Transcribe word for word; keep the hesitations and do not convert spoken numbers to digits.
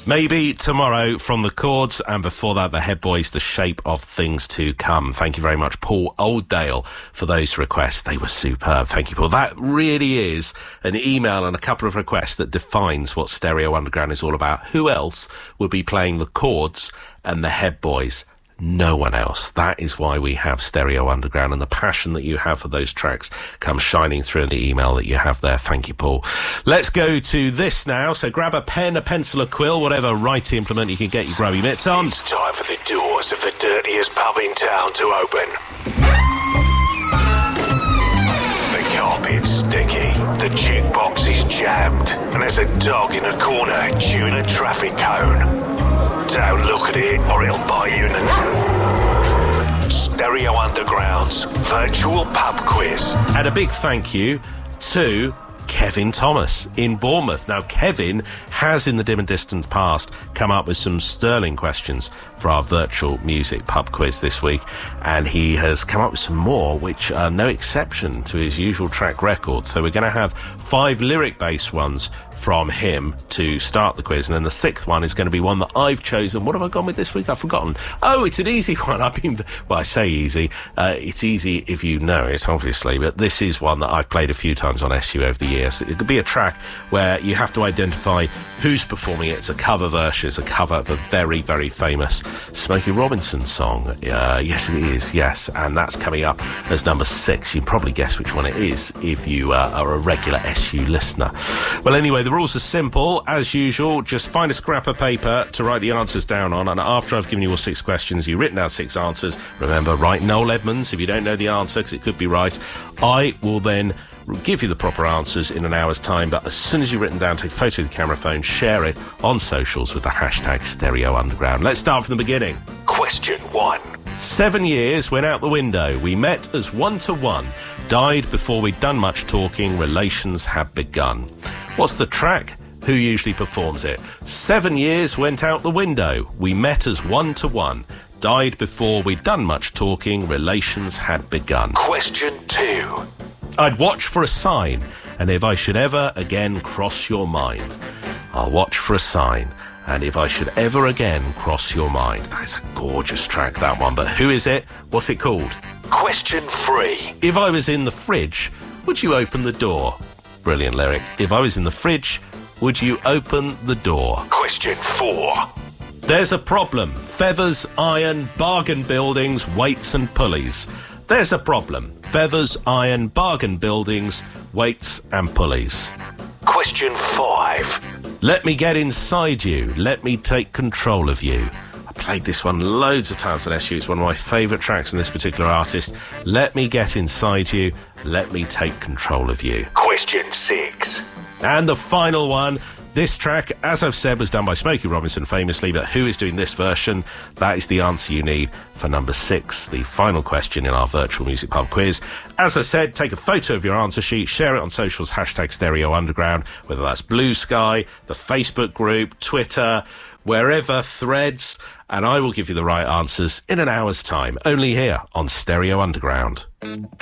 Maybe Tomorrow from the Chords, and before that, the Head Boys, The Shape of Things to Come. Thank you very much, Paul Oldale, for those requests. They were superb. Thank you, Paul. That really is an email and a couple of requests that defines what Stereo Underground is all about. Who else would be playing the Chords and the Head Boys? No one else. That is why we have Stereo Underground, and the passion that you have for those tracks comes shining through in the email that you have there. Thank you, Paul. Let's go to this now. So grab a pen, a pencil, a quill, whatever writing implement you can get your grubby mitts on. It's time for the doors of the dirtiest pub in town to open. The carpet's sticky, the jukebox is jammed, and there's a dog in a corner chewing a traffic cone. Don't look at it or it'll bite you in the... Stereo Underground's virtual pub quiz. And a big thank you to Kevin Thomas in Bournemouth. Now, Kevin has in the dim and distant past come up with some sterling questions for our virtual music pub quiz this week, and he has come up with some more which are no exception to his usual track record. So we're going to have five lyric-based ones from him to start the quiz, and then the sixth one is going to be one that I've chosen. What have I gone with this week? I've forgotten. Oh, it's an easy one. I've been, well, I say easy. Uh, it's easy if you know it, obviously, but this is one that I've played a few times on S U over the years. It could be a track where you have to identify who's performing it. It's a cover version. It's a cover of a very, very famous Smokey Robinson song. Uh, yes, it is. Yes, and that's coming up as number six. You can probably guess which one it is if you uh, are a regular S U listener. Well, anyway, the rules are simple. As usual, just find a scrap of paper to write the answers down on, and after I've given you all six questions, you've written down six answers. Remember, write Noel Edmonds if you don't know the answer, because it could be right. I will then give you the proper answers in an hour's time, but as soon as you've written down, take a photo with the camera phone, share it on socials with the hashtag Stereo Underground. Let's start from the beginning. Question one. Seven years went out the window. We met as one to one. Died before we'd done much talking. Relations had begun. What's the track? Who usually performs it? Seven years went out the window. We met as one to one. Died before we'd done much talking. Relations had begun. Question two. I'd watch for a sign, and if I should ever again cross your mind. I'll watch for a sign, and if I should ever again cross your mind. That's a gorgeous track, that one, but who is it? What's it called? Question three. If I was in the fridge, would you open the door? Brilliant lyric. If I was in the fridge, would you open the door? Question four. There's a problem. Feathers, iron, bargain buildings, weights and pulleys. There's a problem. Feathers, iron, bargain buildings, weights and pulleys. Question five. Let me get inside you. Let me take control of you. I played this one loads of times on S U. It's one of my favourite tracks from this particular artist. Let me get inside you. Let me take control of you. Question six. And the final one. This track, as I've said, was done by Smokey Robinson famously, but who is doing this version? That is the answer you need for number six, the final question in our virtual music pub quiz. As I said, take a photo of your answer sheet, share it on socials, hashtag Stereo Underground, whether that's Blue Sky, the Facebook group, Twitter, wherever, Threads, and I will give you the right answers in an hour's time, only here on Stereo Underground.